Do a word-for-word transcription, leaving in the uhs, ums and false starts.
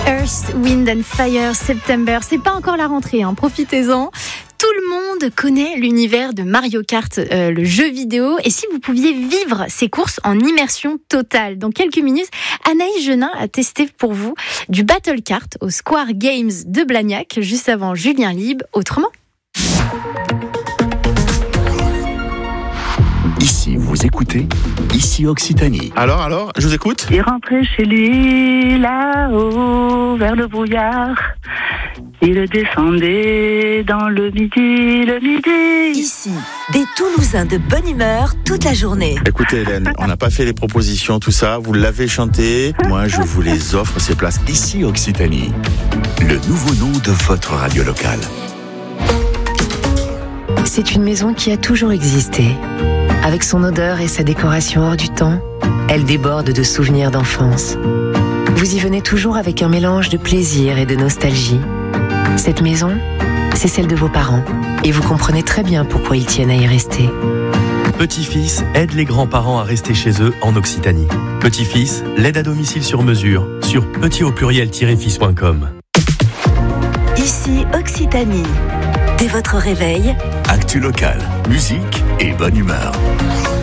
Earth, Wind and Fire, September. C'est pas encore la rentrée, hein, profitez-en. Tout le monde connaît l'univers de Mario Kart, euh, le jeu vidéo. Et si vous pouviez vivre ces courses en immersion totale? Dans quelques minutes, Anaïs Genin a testé pour vous du Battle Kart au Square Games de Blagnac, juste avant Julien Lieb, autrement. Ici, vous écoutez, ici Occitanie. Alors, alors, je vous écoute. Il rentrait chez lui, là-haut, vers le brouillard. Il descendait dans le midi, le midi. Ici, des Toulousains de bonne humeur toute la journée. Écoutez Hélène, on n'a pas fait les propositions, tout ça, vous l'avez chanté. Moi, je vous les offre, ces places. Ici Occitanie, le nouveau nom de votre radio locale. C'est une maison qui a toujours existé. Avec son odeur et sa décoration hors du temps, elle déborde de souvenirs d'enfance. Vous y venez toujours avec un mélange de plaisir et de nostalgie. Cette maison, c'est celle de vos parents. Et vous comprenez très bien pourquoi ils tiennent à y rester. Petit-fils aide les grands-parents à rester chez eux en Occitanie. Petit-fils, l'aide à domicile sur mesure sur petit au pluriel fils point com. Ici Occitanie. Dès votre réveil, Actu locale, musique et bonne humeur.